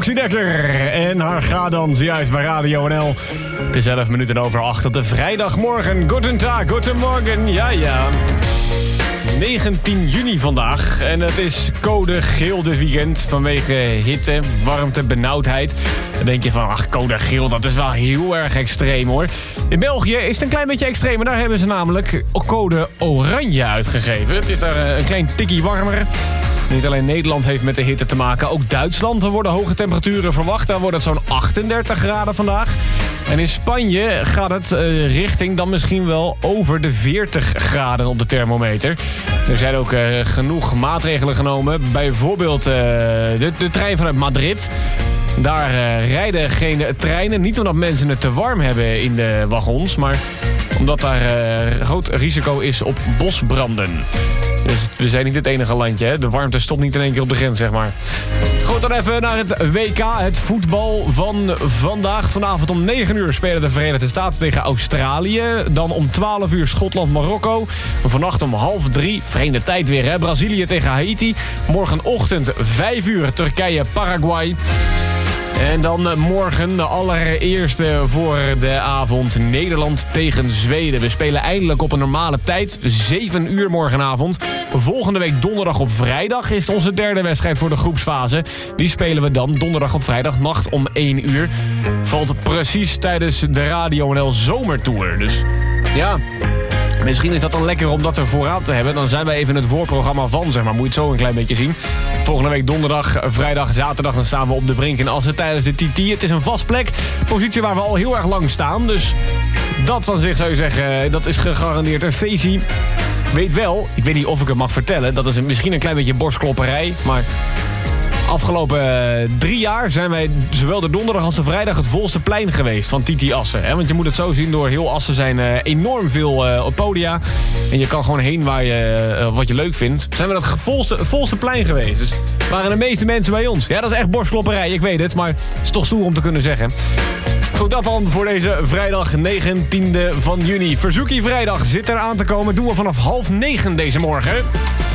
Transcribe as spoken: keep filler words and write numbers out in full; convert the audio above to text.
Nancy Dekker en haar ga dan zojuist bij Radio N L. Het is elf minuten over acht op de vrijdagmorgen. Goedendag, goedemorgen, ja ja. negentien juni vandaag en het is code geel dit weekend vanwege hitte, warmte, benauwdheid. Dan denk je van, ach, code geel, dat is wel heel erg extreem hoor. In België is het een klein beetje extreem, daar hebben ze namelijk code oranje uitgegeven. Het is daar een klein tikkie warmer. Niet alleen Nederland heeft met de hitte te maken, ook Duitsland. Er worden hoge temperaturen verwacht. Daar wordt het zo'n achtendertig graden vandaag. En in Spanje gaat het uh, richting dan misschien wel over de veertig graden op de thermometer. Er zijn ook uh, genoeg maatregelen genomen. Bijvoorbeeld uh, de, de trein vanuit Madrid. Daar uh, rijden geen treinen. Niet omdat mensen het te warm hebben in de wagons, maar omdat daar uh, groot risico is op bosbranden. Dus we zijn niet het enige landje, hè? De warmte stopt niet in één keer op de grens, zeg maar. Goed, dan even naar het W K, het voetbal van vandaag. Vanavond om negen uur spelen de Verenigde Staten tegen Australië. Dan om twaalf uur Schotland-Marokko. Vannacht om half drie, vreemde tijd weer, hè? Brazilië tegen Haiti. Morgenochtend vijf uur Turkije-Paraguay. En dan morgen de allereerste voor de avond Nederland tegen Zweden. We spelen eindelijk op een normale tijd, zeven uur morgenavond. Volgende week donderdag op vrijdag is onze derde wedstrijd voor de groepsfase. Die spelen we dan donderdag op vrijdag nacht om één uur. Valt precies tijdens de Radio N L Zomertour. Dus ja, misschien is dat dan lekker om dat er vooraan te hebben. Dan zijn wij even het voorprogramma van, zeg maar. Moet je het zo een klein beetje zien. Volgende week donderdag, vrijdag, zaterdag, dan staan we op de brink. En als het tijdens de T T, het is een vast plek. Positie waar we al heel erg lang staan. Dus dat dan zich zou je zeggen, dat is gegarandeerd een feestie. Weet wel, ik weet niet of ik het mag vertellen. Dat is een, misschien een klein beetje borstklopperij. Maar afgelopen uh, drie jaar zijn wij zowel de donderdag als de vrijdag het volste plein geweest van Titi Assen. Hè? Want je moet het zo zien, door heel Assen zijn uh, enorm veel uh, op podia. En je kan gewoon heen waar je, uh, wat je leuk vindt. Zijn we dat volste, volste plein geweest. Dus waren de meeste mensen bij ons. Ja, dat is echt borstklopperij, ik weet het. Maar het is toch stoer om te kunnen zeggen. Goed, dat dan voor deze vrijdag negentiende van juni. Verzoekie vrijdag zit er aan te komen. Doen we vanaf half negen deze morgen.